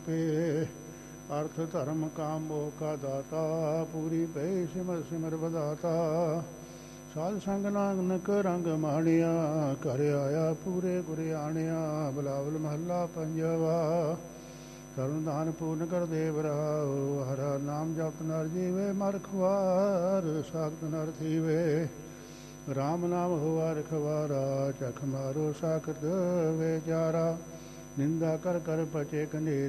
ਆਪੇ। ਅਰਥ ਧਰਮ ਕਾਮ ਮੋਹ ਕਾ ਦਾਤਾ, ਪੂਰੀ ਪਈ ਸਿਮਰ ਸਿਮਰ ਵਧਾਤਾ। ਸਾਧ ਸੰਗ ਨਾਨਕ ਰੰਗ ਮਾਣਿਆ, ਘਰ ਆਇਆ ਪੂਰੇ ਗੁਰ ਆਣਿਆ। ਬਿਲਾਵਲ ਮਹੱਲਾ ਪੰਜਵਾ। ਧਰਮ ਦਾਨ ਪੂਰਨ ਕਰ ਦੇਵ ਰਹਾਉ, ਹਰਾ ਨਾਮ ਜਪਤ ਨਰ ਜੀਵੇ। ਮਰ ਖੁਆਰ ਸਾਖਤ ਨਰ ਥੀਵੇ, ਰਾਮ ਨਾਮ ਹੋਆ ਰਖਵਾਰਾ। ਚਖ ਮਾਰੋ ਸਾਖਤ ਵਿਚਾਰਾ, ਨਿੰਦਾ ਕਰ ਕਰ ਪਚੇ ਕੰਧੇ।